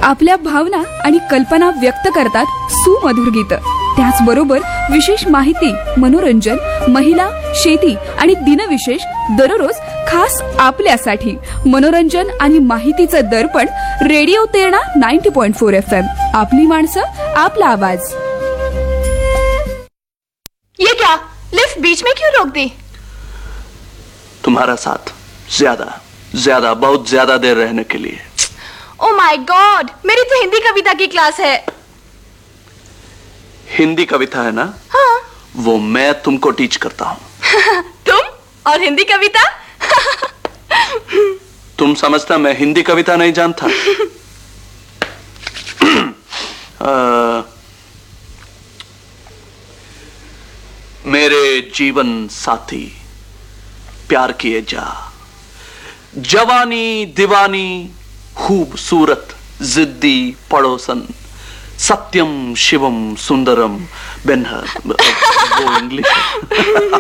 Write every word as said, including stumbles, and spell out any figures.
आपल्या भावना आणि कल्पना व्यक्त करतात सुमधुर गीतं. त्याचबरोबर विशेष माहिती, मनोरंजन, महिला, शेती आणि दिनविशेष दररोज खास आपल्यासाठी. मनोरंजन आणि माहितीचं दर्पण radio Terna ninety point four F M. आपली माणसं, आपला आवाज. ये क्या, लिफ्ट बीच में क्यों रोक दी? तुम्हारा साथ ज्यादा ज्यादा बहुत ज्यादा देर रहने के लिए. ओ माय गॉड, मेरी तो हिंदी कविता की क्लास है. हिंदी कविता है ना? हाँ. वो मैं तुमको टीच करता हूँ. तुम और हिंदी कविता? तुम समझता मैं हिंदी कविता नहीं जानता? आ, मेरे जीवन साथी प्यार किए जा, जवानी दीवानी खूबसूरत जिद्दी पड़ोसन, सत्यम शिवम सुंदरम बेनहर. वो इंग्लिश.